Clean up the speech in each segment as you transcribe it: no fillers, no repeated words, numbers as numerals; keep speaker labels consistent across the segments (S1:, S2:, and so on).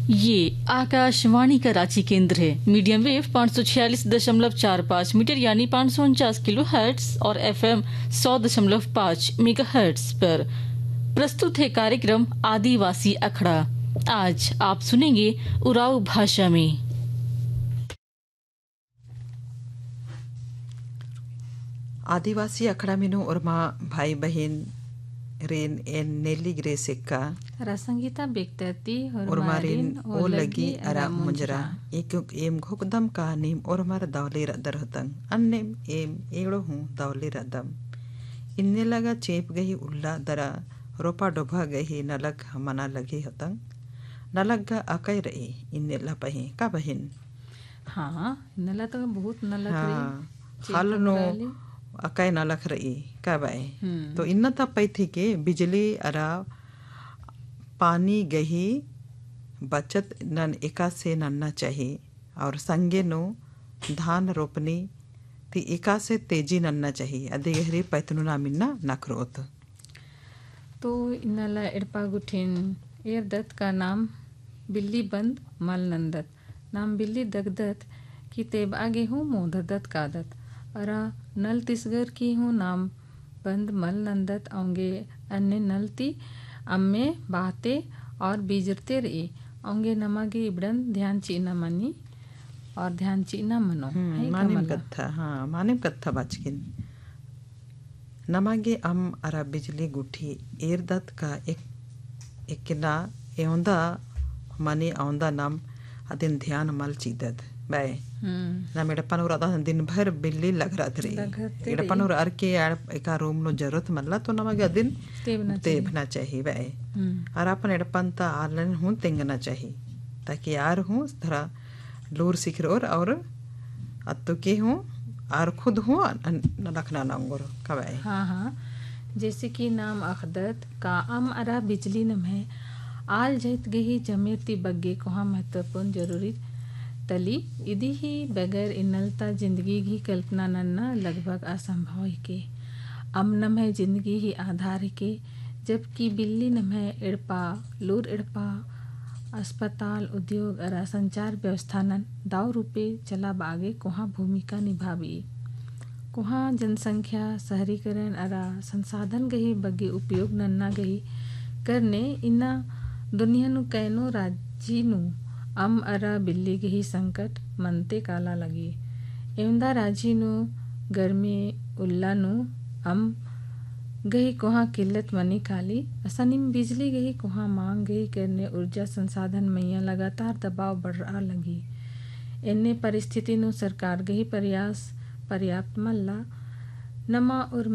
S1: ये आकाशवाणी का रांची केंद्र है। मीडियम वेव 546.45 मीटर यानी 549 किलो हर्ट्ज और FM 100.5 मेगा हर्ट्ज पर प्रस्तुत है कार्यक्रम आदिवासी अखड़ा। आज आप सुनेंगे उराव भाषा में।
S2: आदिवासी अखड़ा मिनु और माँ भाई बहन रेन एन नेली ग्रे सिक्का
S3: रसंगीता बेक्तती
S2: और मारिन ओ लगी अरा मुंजरा एक एम घोकदम का नीम और मार दावले रदर हतंग अन्नेम एम एड़ो हूँ दावले रदम इन्ने लगा चेप गही उल्ला दरा रोपा डोभा गही नलग मना लगे हतंग नलग गा अकई रही इन्ने ला पही का बहन।
S3: हाँ नला तो बहुत नलग
S2: रही हाल नो अकई नलग रही का बाय तो इन्ना तब पई थी के बिजली अरा पानी गही बचत नन एका से नन्ना चाहिए और संगे नो धान रोपनी ती एका से तेजी नन्ना चाहिए अदे गहरी पैतनु ना मिन्ना नखरोत
S3: तो इन्नला एड़पा गुठिन एर दत्त का नाम बिल्ली बंद मल नंदत नाम बिल्ली दगदत की तेब आगे हूँ मोधदत कादत अरा नल तिसगर की हूँ नाम बंद मल नंदत आंगे अन्य नलती अम्मे बाते और बीजरते रही आंगे नमागे इबड़न ध्यान चीना मनी और ध्यान चीना मनो
S2: मानिम कत्था हाँ मानिम कत्था बाचकिन नमागे अम अरा बिजली गुठी एर दत्त का एक ना एौंदा मनी औंदा नाम अदिन ध्यान मल चीदत बाय ना मेडपन और आधा दिन भर बिल्ली लग रहा रही एडपन और अर के एका रूम नो जरूरत मल्ला तो नमगे अदिन तेबना चाहिए बाय और अपन एडपन ता आलन हूँ तेंगना चाहिए ताकि यार हूँ थोड़ा लूर सीख और अत्तु के हूँ और खुद हूँ रखना नांगोर कबाय।
S3: हाँ जैसे कि नाम अखदत का अम अरा बिजली नम है आल जैत गही जमेती बग्गे कोहा महत्वपूर्ण जरूरी तली इदी ही बगैर इनलता जिंदगी की कल्पना नन्ना लगभग असंभव के अम नम है जिंदगी ही आधार के जबकि बिल्ली नम है इड़पा लूर इड़पा अस्पताल उद्योग अरा संचार व्यवस्था नन दाव रूपे चला बागे कोहा भूमिका निभावी कोहा जनसंख्या शहरीकरण अरा संसाधन गही बग्गे उपयोग नन्ना गही करने इन्ना दुनिया नु कैनो राज्य नु अम अरा बिल्ली गही संकट मनते काला लगी एवंदा राजी नु गर्मी उल्ला नु अम गही कोहा किल्लत मनी काली असनिम बिजली गही कोहा मांग गही करने ऊर्जा संसाधन मैया लगातार दबाव बढ़ रहा लगी इन्ने परिस्थिति नु सरकार गही प्रयास पर्याप्त मल्ला नमा और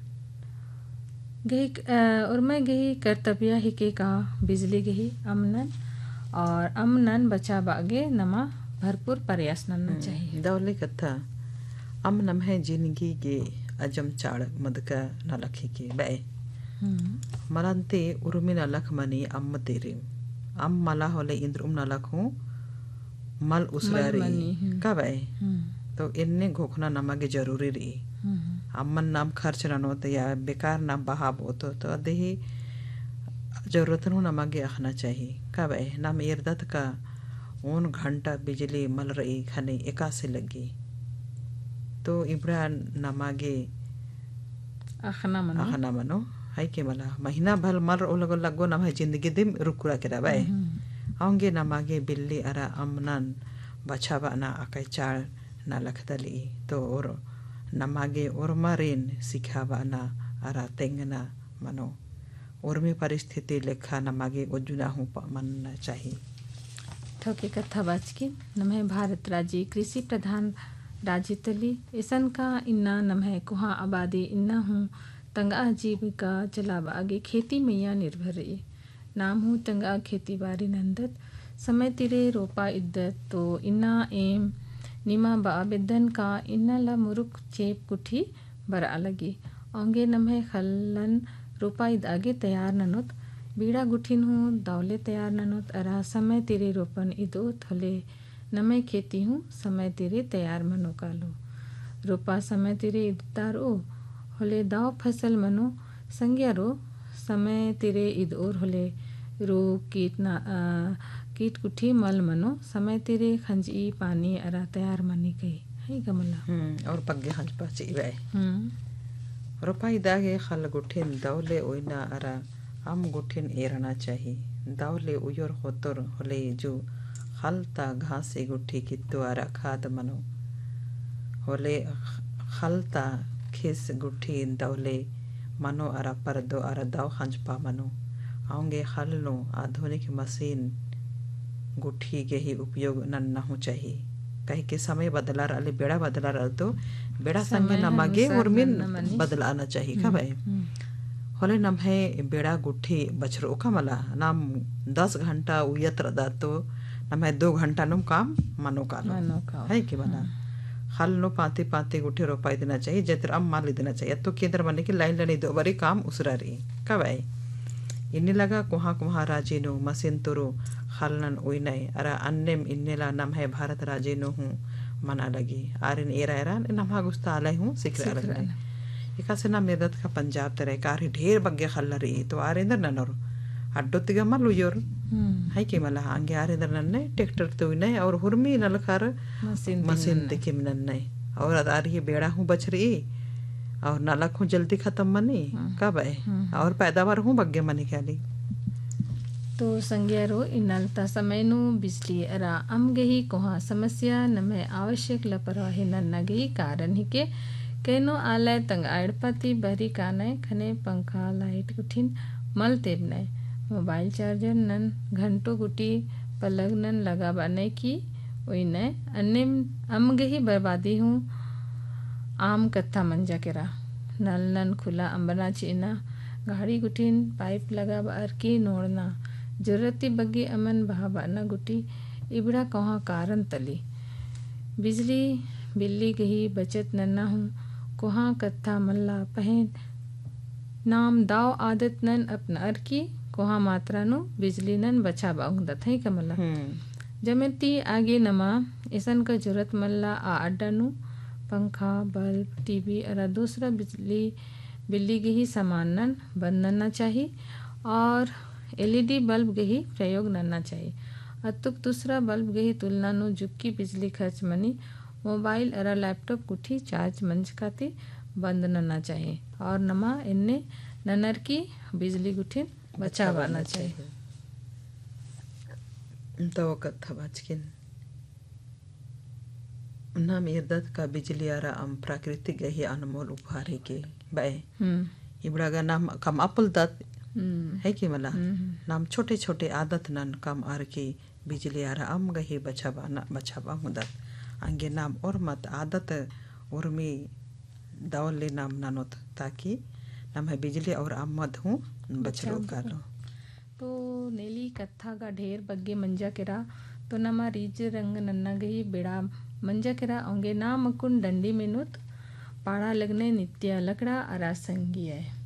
S3: मैं गही कर्तव्य ही के का बिजली गही अमनन और अमनन बचा बागे नमा भरपूर प्रयास नन्ना चाहिए
S2: दौले कथा अम नम है जिंदगी के अजम चाड़ मदका न लखी के बे मलंते उर्मी न लख मनी अम्म तेरे अम मला होले इंद्र न लखूं मल उसरारी का बे तो इन्ने घोखना नमागे जरूरी रही अम्मन नाम खर्च न तो या बेकार नाम बहाव हो तो अदे जरूरत नु नमागे आखना चाहिए कब है नाम एरदत का उन घंटा बिजली मल रही खने एका से लगी तो इब्रा नमागे आखना मनो है के मला महीना भर मर ओलगो लगो नम है जिंदगी दिम रुकुरा के रबाए आंगे नमागे बिल्ली अरा अमनन बचावा ना अकई चार ना लखदली तो और नमागे और मरेन सिखावा ना अरा तेंगना मनो उर्मी परिस्थिति लेखा नमागे ओजुना हूँ मनना चाहिए।
S3: ठोके कथा बाचकी नमः भारत राज्य कृषि प्रधान राज्य तली ऐसन का इन्ना नमः कुहा आबादी इन्ना हूँ तंगा जीविका चलाब आगे खेती मैया निर्भर रही नाम हूँ तंगा खेती बाड़ी नंदत समय तिरे रोपा इद्दत तो इन्ना एम निमा बाबेदन का इन्ना ला मुरुक चेप कुठी बरा लगी आंगे नमः खलन रोपा इद आगे तैयार ननोत बीड़ा गुठिन हूँ दौले तैयार ननोत अरा समय तेरे रोपन इदो थले नमे खेती हूँ समय तेरे तैयार मनो कालो रोपा समय तेरे इदार ओ होले दाव फसल मनो संज्ञा रो समय तेरे इद और होले रो कीट कुठी मल मनो समय तेरे खंजी पानी अरा तैयार मनी कही है गमला
S2: और पग्गे हंज पाची वे रोपाई दागे खल गुठिन दौले ओइना अरा अम गुठिन एरना चाहिए दौले उयोर होतर होले जो खलता घासे गुठी कित्तो अरा खाद मनो होले खलता खिस गुठी दौले मनो अरा परदो अरा दाव हंजपा मनो आऊंगे खलनो आधुनिक मशीन गुठी के ही उपयोग नन्ना हो चाहिए कहीं के समय बदला रहा बेड़ा बदला रहा तो बेड़ा संगे नमागे उर्मिन बदलाना चाहिए का भाई होले नम है बेड़ा गुठी बछरो का मला नाम 10 घंटा उयत रदा तो नम है 2 घंटा नुम काम मनो का है कि मला हल नो पाते पाते गुठे रोपाई देना चाहिए जतर अम माली देना चाहिए तो केंद्र बने की लाइन लनी दो बारी काम उसरा रही का भाई इन्ने लगा कुहा राजेनो मशीन तुरो हलनन उइनय अरा अन्नेम इन्नेला नम है भारत राजेनो हूँ मना लगी आरिन एरा नम्हा गुस्ता आले हूँ सिखरा लगने इका से ना मेदत का पंजाब तरह कार ढेर बग्गे खल्ला रही तो आरेंद्र ननोर अड्डो तिगा मलु योर है कि मला आंगे आरेंद्र नन्ने ट्रैक्टर तो उइनय और हुरमी नलखार मशीन देखे नन्ने और आरी बेड़ा हूँ बच रही और नलक हूँ जल्दी खत्म मनी कब है और पैदावार हूँ बग्गे मनी ख्याली
S3: तो संज्ञारो इनलता समयनु बिजली अरा अम गही कोहा समस्या नमे आवश्यक लापरवाही नन्नगी कारण ही के केनो आलय तंग आड़पति बहरी कानय खने पंखा लाइट गुठिन मल तेबनय मोबाइल चार्जर नन घंटों गुटी पलग नन लगा बने की ओइने अन्य अम गही बर्बादी हूँ आम कत्था मंजा केरा नल नन खुला अंबना चीना गाड़ी गुठिन पाइप लगा बार की नोड़ना जरूरती बग्गी अमन बहाबाना गुटी इबड़ा कहा कारण तली बिजली बिल्ली गही बचत नन्ना हूँ कोहा कत्था मल्ला पहन नाम दाव आदत नन अपना अर की कोहा मात्रा नु बिजली नन बचा बाउंदत है कमला जमेती आगे नमा ऐसन का जरूरत मल्ला आ अड्डा नु पंखा बल्ब टीवी अरा दूसरा बिल्ली गही सामान नन बंद नन्ना चाहिए और एलईडी बल्ब गही प्रयोग नन्ना चाहिए अतुक दूसरा बल्ब गही तुलना नु जुक्की बिजली खर्च मनी मोबाइल अरा लैपटॉप कुठी चार्ज मंच खाती बंद नन्ना चाहिए और नमा इन्ने ननर की बिजली गुठी बचावाना चाहिए
S2: तो कत्था बचकिन नाम इर्दत का बिजली आरा अम प्राकृतिक गही अनमोल उपहार के बाय इबड़ा का नाम कम अपुल दत है कि मला नाम छोटे छोटे आदत नन कम आर की बिजली आरा अम गही बचावा मुदत अंगे नाम और मत आदत उर्मी दौले नाम नानोत ताकि नम है बिजली और अम मत हूँ बचलो कर लो
S3: तो नेली कत्था का ढेर बग्गे मंजा केरा तो नमा रीज रंग नन्ना गही बेड़ा मंजा केरा अंगे नाम अकुन डंडी मेनुत पाड़ा लगने नित्य लकड़ा अरा संगी है